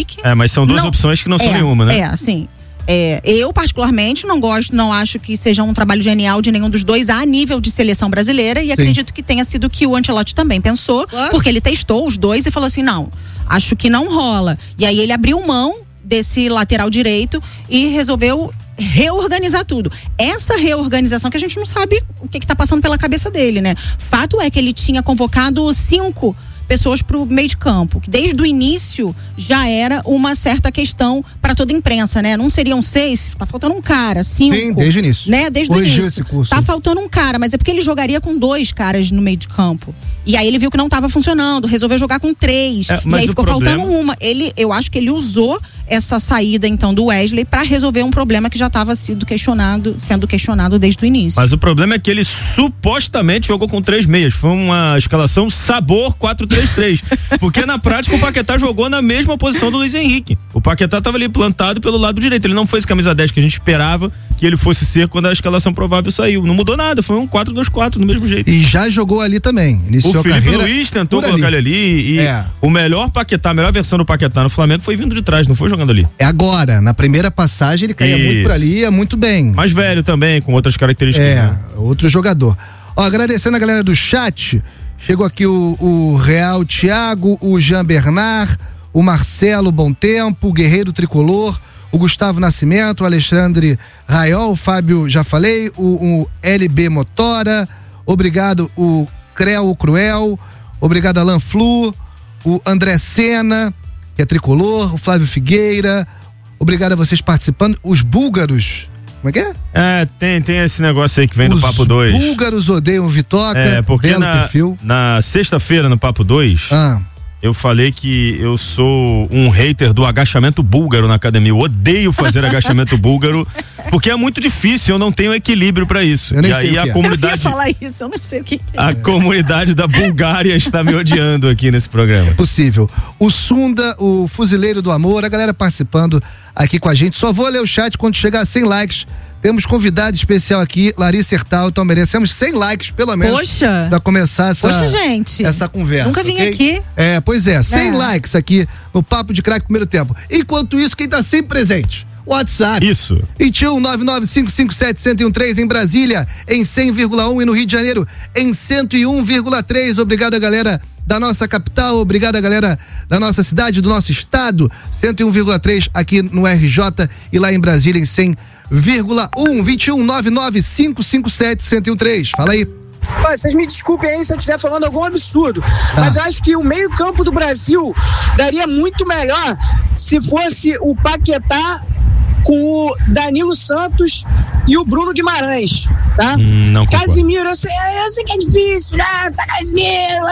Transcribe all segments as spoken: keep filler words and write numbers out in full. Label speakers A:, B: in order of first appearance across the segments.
A: Henrique.
B: É, mas são duas não, opções que não são
A: é,
B: nenhuma, né?
A: É, assim. É, eu, particularmente, não gosto, não acho que seja um trabalho genial de nenhum dos dois a nível de seleção brasileira e Sim. acredito que tenha sido o que o Ancelotti também pensou, claro. porque ele testou os dois e falou assim, não, acho que não rola. E aí ele abriu mão desse lateral direito e resolveu reorganizar tudo. Essa reorganização que a gente não sabe o que está passando pela cabeça dele, né? Fato é que ele tinha convocado cinco pessoas para o meio de campo, que desde o início já era uma certa questão para toda a imprensa, né? Não seriam seis, tá faltando um cara, cinco.
C: Sim, desde o início.
A: Né? Desde
C: Hoje
A: o início.
C: Esse curso.
A: Tá faltando um cara, mas é porque ele jogaria com dois caras no meio de campo. E aí ele viu que não estava funcionando, resolveu jogar com três. É, e aí ficou problema... faltando uma. Ele, eu acho que ele usou essa saída então do Wesley para resolver um problema que já estava sendo questionado, sendo questionado desde o início.
B: Mas o problema é que ele supostamente jogou com três meias. Foi uma escalação sabor quatro três três. Porque na prática o Paquetá jogou na mesma posição do Luiz Henrique. O Paquetá estava ali plantado pelo lado direito. Ele não foi esse camisa dez que a gente esperava que ele fosse ser quando a escalação provável saiu. Não mudou nada, foi um quatro dois quatro do mesmo jeito.
C: E já jogou ali também. Iniciou
B: o Felipe Luiz tentou colocar ele ali e é. o melhor Paquetá, a melhor versão do Paquetá no Flamengo foi vindo de trás, não foi jogando ali.
C: É agora, na primeira passagem ele caía Isso. muito por ali, ia muito bem.
B: Mais velho também, com outras características.
C: É, né? Outro jogador. Ó, agradecendo a galera do chat, chegou aqui o, o Real Thiago, o Jean Bernard, o Marcelo Bom Tempo, o Guerreiro Tricolor, o Gustavo Nascimento, o Alexandre Raiol, o Fábio, já falei, o, o L B Motora, obrigado o Creu Cruel, obrigado Alan Flu, o André Sena, que é tricolor, o Flávio Figueira, obrigado a vocês participando, os búlgaros, como é que é?
B: É, tem, tem esse negócio aí que vem
C: os
B: do Papo dois.
C: Os búlgaros odeiam Vitoca,
B: é, porque
C: belo
B: na,
C: perfil.
B: Na sexta-feira no Papo dois,
C: ah.
B: eu falei que eu sou um hater do agachamento búlgaro na academia. Eu odeio fazer agachamento búlgaro, porque é muito difícil, eu não tenho equilíbrio pra isso.
C: Eu nem
B: e
C: sei
B: aí
C: o que
B: a
C: é.
B: comunidade.
A: Eu ia falar isso, eu não sei o que, que é.
B: A comunidade da Bulgária está me odiando aqui nesse programa.
C: É possível. O Sunda, o Fuzileiro do Amor, a galera participando aqui com a gente. Só vou ler o chat quando chegar a cem likes. Temos convidado especial aqui, Larissa Hertal, então merecemos cem likes, pelo menos.
A: Poxa!
C: Pra começar essa,
A: Poxa, gente.
C: essa conversa.
A: Nunca vim
C: okay?
A: aqui.
C: É, pois é, cem
A: é.
C: likes aqui no Papo de Craque Primeiro Tempo. Enquanto isso, quem tá sempre presente? WhatsApp.
B: Isso.
C: vinte e um, nove nove cinco cinco sete, um zero um três em Brasília, em cem vírgula um e no Rio de Janeiro, em cento e um vírgula três. Obrigado, galera da nossa capital, obrigado a galera da nossa cidade, do nosso estado, cento e um vírgula três aqui no R J e lá em Brasília em cem vírgula um, vinte e um, nove nove cinco cinco sete, um zero um três. Fala aí.
D: Vocês me desculpem aí se eu estiver falando algum absurdo, ah. mas eu acho que o meio campo do Brasil daria muito melhor se fosse o Paquetá com o Danilo Santos e o Bruno Guimarães, tá?
B: Hum, não
D: Casimiro, eu sei, eu sei que é difícil, né? Tá Casimiro,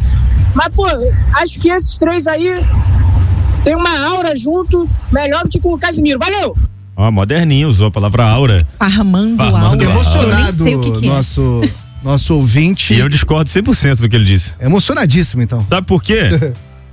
D: mas pô, acho que esses três aí tem uma aura junto melhor do que com o Casimiro. Valeu!
B: Ó, oh, moderninho, usou a palavra aura.
A: Farmando
B: Farmando
A: aura.
C: Emocionado,
A: eu nem sei o que que
C: nosso, é. nosso ouvinte.
B: E eu discordo cem por cento do que ele disse.
C: Emocionadíssimo, então.
B: Sabe por quê?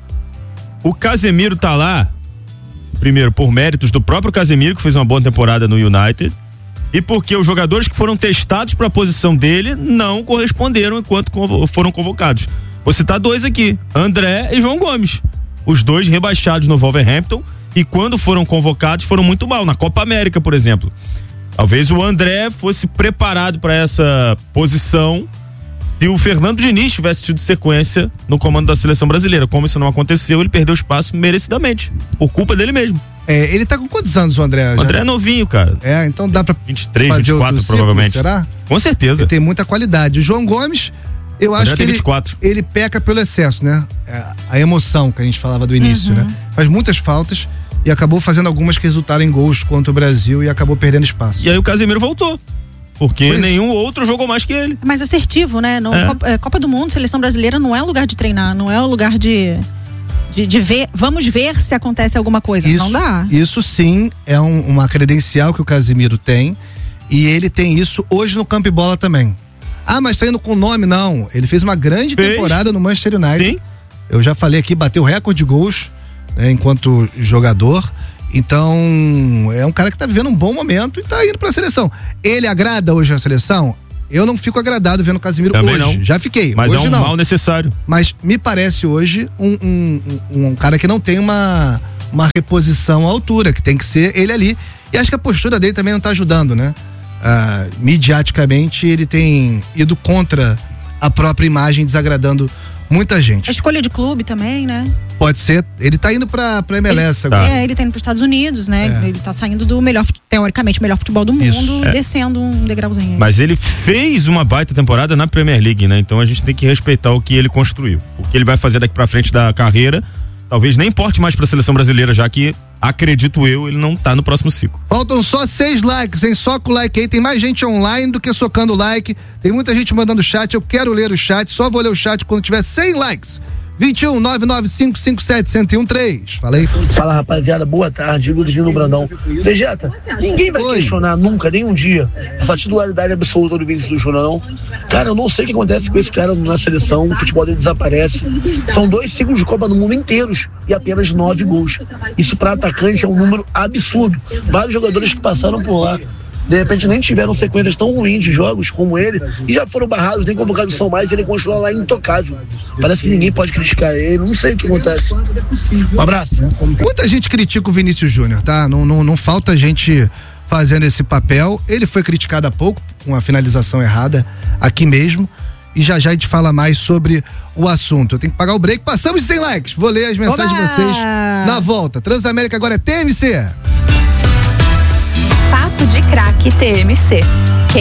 B: O Casemiro tá lá, primeiro, por méritos do próprio Casemiro, que fez uma boa temporada no United, e porque os jogadores que foram testados para a posição dele não corresponderam enquanto foram convocados. Vou citar dois aqui, André e João Gomes. Os dois rebaixados no Wolverhampton, e quando foram convocados foram muito mal, na Copa América, por exemplo. Talvez o André fosse preparado para essa posição se o Fernando Diniz tivesse tido sequência no comando da seleção brasileira. Como isso não aconteceu, ele perdeu espaço merecidamente, por culpa dele mesmo.
C: É, ele tá com quantos anos, o André?
B: O André é novinho, cara.
C: É, então dá pra
B: vinte e três,
C: fazer
B: vinte e quatro,
C: ciclo,
B: provavelmente.
C: Será?
B: Com certeza.
C: Ele tem muita qualidade. O João Gomes, eu acho que ele, ele peca pelo excesso, né? A emoção que a gente falava do início, uhum. né? Faz muitas faltas e acabou fazendo algumas que resultaram em gols contra o Brasil e acabou perdendo espaço.
B: E aí o Casemiro voltou. Porque nenhum outro jogou mais que ele.
A: É mais assertivo, né? No,
B: é.
A: Copa, Copa do Mundo, seleção brasileira não é lugar de treinar, não é o lugar de, de, de ver, vamos ver se acontece alguma coisa.
C: Isso,
A: não dá.
C: Isso sim é um, uma credencial que o Casemiro tem, e ele tem isso hoje no campo e bola também. Ah, mas tá indo com nome? Não. Ele fez uma grande fez. temporada no Manchester United. Sim. Eu já falei aqui, bateu recorde de gols, né, enquanto jogador. Então, é um cara que tá vivendo um bom momento e tá indo pra seleção. Ele agrada hoje a seleção? Eu não fico agradado vendo o Casemiro
B: Também
C: hoje.
B: Não.
C: Já fiquei.
B: Mas
C: hoje
B: é um
C: não.
B: mal necessário.
C: Mas me parece hoje um, um, um, um cara que não tem uma, uma reposição à altura, que tem que ser ele ali. E acho que a postura dele também não tá ajudando, né? Ah, midiaticamente ele tem ido contra a própria imagem, desagradando muita gente.
A: A escolha de clube também, né?
C: Pode ser. Ele tá indo pra, pra M L S
A: ele,
C: agora.
A: É, ele tá indo pros Estados Unidos, né?
C: É.
A: Ele tá saindo do melhor, teoricamente, melhor futebol do mundo,
B: É.
A: descendo um degrauzinho.
B: Mas ele fez uma baita temporada na Premier League, né? Então a gente tem que respeitar o que ele construiu. O que ele vai fazer daqui pra frente da carreira, talvez nem importe mais pra seleção brasileira, já que, acredito eu, ele não tá no próximo ciclo.
C: Faltam só seis likes, hein? Soca o like aí. Tem mais gente online do que socando like. Tem muita gente mandando chat. Eu quero ler o chat. Só vou ler o chat quando tiver cem likes. vinte e um, nove nove cinco cinco sete, um zero um três. Fala aí.
E: Fala, rapaziada. Boa tarde. Luizinho no Brandão. Vegeta, ninguém vai
C: Oi.
E: questionar nunca, nem um dia, essa titularidade absoluta do Vinícius Júnior, não. Cara, eu não sei o que acontece com esse cara na seleção. O futebol dele desaparece. São dois ciclos de Copa do Mundo inteiros e apenas nove gols. Isso pra atacante é um número absurdo. Vários jogadores que passaram por lá, de repente nem tiveram sequências tão ruins de jogos como ele e já foram barrados, nem convocados são mais, e ele continua lá intocável. Parece que ninguém pode criticar ele, não sei o que acontece. Um abraço.
C: Muita gente critica o Vinícius Júnior, tá? Não, não, não falta gente fazendo esse papel. Ele foi criticado há pouco, com a finalização errada aqui mesmo. E já já a gente fala mais sobre o assunto. Eu tenho que pagar o break. Passamos de cem likes. Vou ler as mensagens
A: Oba!
C: de vocês na volta. Transamérica agora é T M C.
F: Papo de Craque T M C.